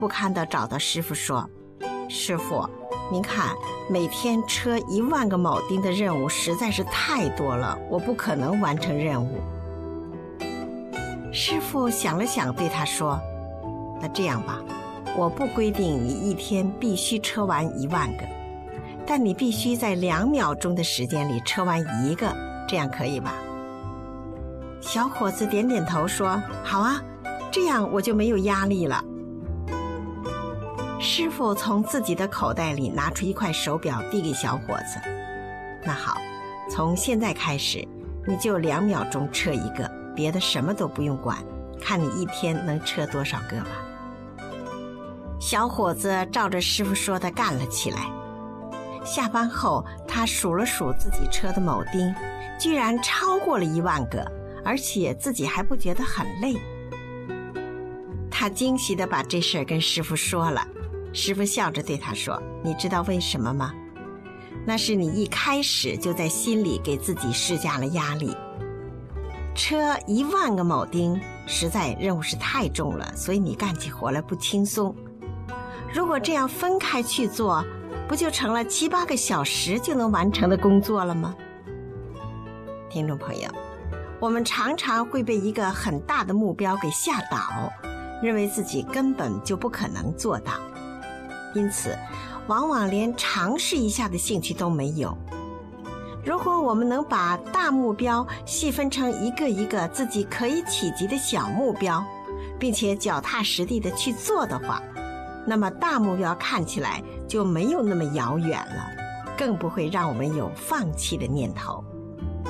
不堪地找到师傅说：师傅，您看，每天车1万个铆钉的任务实在是太多了，我不可能完成任务。师傅想了想，对他说：那这样吧，我不规定你一天必须车完1万个，但你必须在2秒钟的时间里车完1个，这样可以吧？小伙子点点头说：好啊，这样我就没有压力了。师傅从自己的口袋里拿出一块手表递给小伙子：那好，从现在开始你就2秒钟车1个，别的什么都不用管，看你一天能车多少个吧。小伙子照着师傅说的干了起来。下班后，他数了数自己车的铆钉，居然超过了1万个，而且自己还不觉得很累。他惊喜地把这事儿跟师傅说了。师傅笑着对他说：你知道为什么吗？那是你一开始就在心里给自己施加了压力。车1万个铆钉，实在任务是太重了，所以你干起活来不轻松。如果这样分开去做，不就成了7、8个小时就能完成的工作了吗？听众朋友，我们常常会被一个很大的目标给吓倒，认为自己根本就不可能做到，因此往往连尝试一下的兴趣都没有。如果我们能把大目标细分成一个一个自己可以企及的小目标，并且脚踏实地的去做的话，那么大目标看起来就没有那么遥远了，更不会让我们有放弃的念头。